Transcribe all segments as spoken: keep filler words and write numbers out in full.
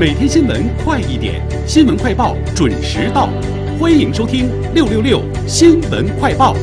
每天新闻快一点，新闻快报准时到，欢迎收听六六六新闻快报。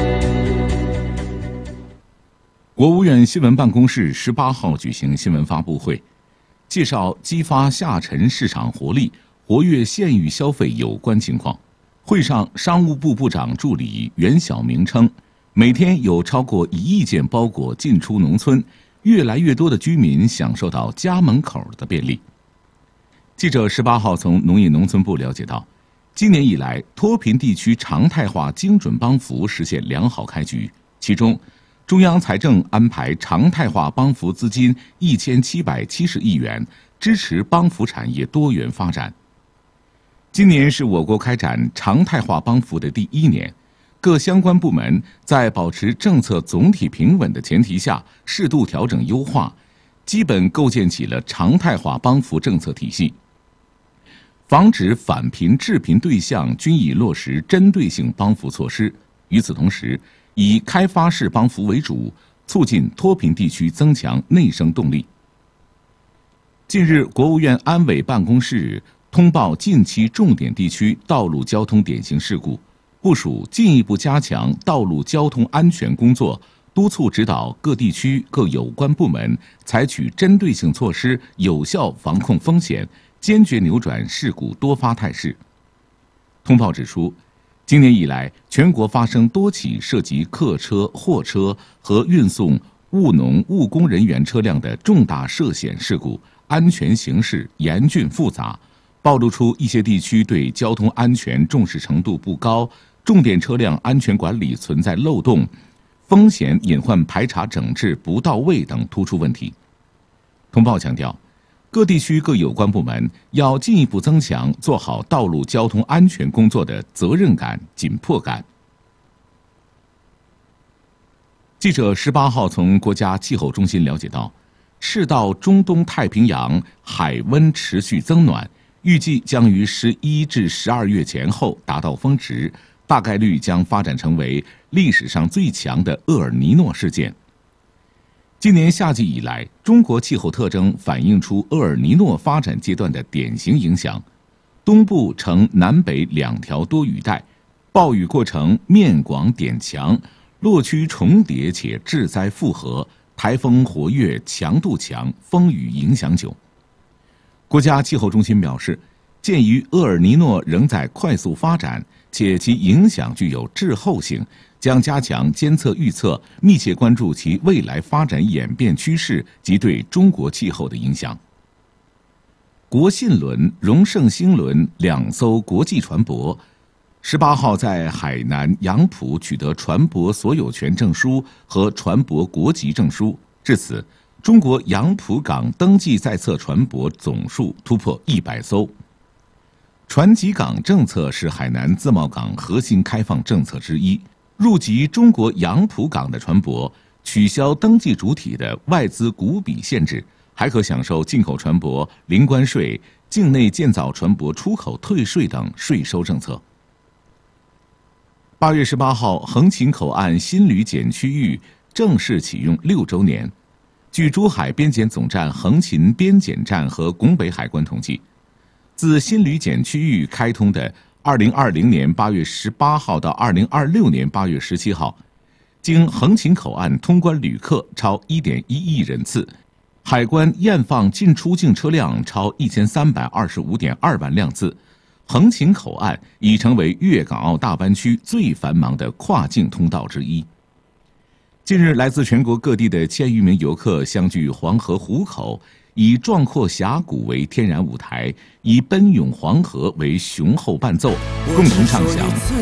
国务院新闻办公室十八号举行新闻发布会，介绍激发下沉市场活力、活跃县域消费有关情况。会上，商务部部长助理袁晓明称，每天有超过一亿件包裹进出农村，越来越多的居民享受到家门口的便利。记者十八号从农业农村部了解到，今年以来，脱贫地区常态化精准帮扶实现良好开局，其中，中央财政安排常态化帮扶资金一千七百七十亿元，支持帮扶产业多元发展。今年是我国开展常态化帮扶的第一年，各相关部门在保持政策总体平稳的前提下，适度调整优化，基本构建起了常态化帮扶政策体系。防止返贫致贫对象均已落实针对性帮扶措施。与此同时，以开发式帮扶为主，促进脱贫地区增强内生动力。近日，国务院安委办公室通报近期重点地区道路交通典型事故，部署进一步加强道路交通安全工作，督促指导各地区各有关部门采取针对性措施，有效防控风险，坚决扭转事故多发态势。通报指出，今年以来，全国发生多起涉及客车、货车和运送务农务工人员车辆的重大涉险事故，安全形势严峻复杂，暴露出一些地区对交通安全重视程度不高，重点车辆安全管理存在漏洞，风险隐患排查整治不到位等突出问题。通报强调，各地区各有关部门要进一步增强做好道路交通安全工作的责任感、紧迫感。记者十八号从国家气候中心了解到，赤道中东太平洋海温持续增暖，预计将于十一至十二月前后达到峰值，大概率将发展成为历史上最强的厄尔尼诺事件。今年夏季以来，中国气候特征反映出厄尔尼诺发展阶段的典型影响。东部呈南北两条多雨带，暴雨过程面广点强，落区重叠且致灾复合，台风活跃强度强，风雨影响久。国家气候中心表示，鉴于厄尔尼诺仍在快速发展，且其影响具有滞后性，将加强监测预测，密切关注其未来发展演变趋势及对中国气候的影响。国信轮、荣盛星轮两艘国际船舶十八号在海南杨浦取得船舶所有权证书和船舶国籍证书，至此，中国杨浦港登记在册船舶总数突破一百艘。船籍港政策是海南自贸港核心开放政策之一。入籍中国杨浦港的船舶取消登记主体的外资股比限制，还可享受进口船舶零关税、境内建造船舶出口退税等税收政策。八月十八号，横琴口岸新旅检区域正式启用六周年。据珠海边检总站横琴边检站和拱北海关统计，自新旅检区域开通的二零二零年八月十八号到二零二六年八月十七号，经横琴口岸通关旅客超一点一亿人次，海关验放进出境车辆超一千三百二十五点二万辆次。横琴口岸已成为粤港澳大湾区最繁忙的跨境通道之一。近日，来自全国各地的千余名游客相聚黄河湖口，以壮阔峡谷为天然舞台，以奔涌黄河为雄厚伴奏，共同唱响